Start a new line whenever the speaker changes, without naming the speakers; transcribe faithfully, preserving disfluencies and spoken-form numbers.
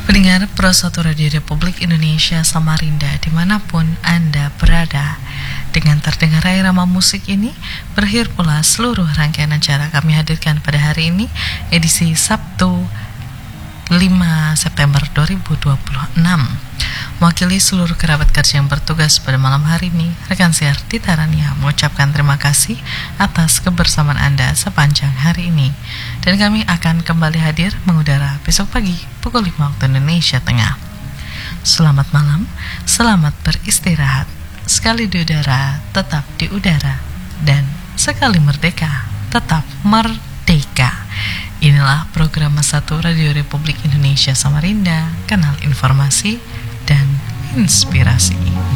Pendengar Pro satu Radio Republik Indonesia Samarinda dimanapun Anda berada, dengan terdengar irama musik ini berakhir pula seluruh rangkaian acara kami hadirkan pada hari ini, edisi Sabtu lima September dua ribu dua puluh enam. Mewakili seluruh kerabat kerja yang bertugas pada malam hari ini, rekan siar Tita Rania mengucapkan terima kasih atas kebersamaan Anda sepanjang hari ini. Dan kami akan kembali hadir mengudara besok pagi pukul lima waktu Indonesia Tengah. Selamat malam, selamat beristirahat. Sekali di udara, tetap di udara. Dan sekali merdeka, tetap merdeka. Inilah program satu Radio Republik Indonesia Samarinda, kanal informasi dan inspirasi.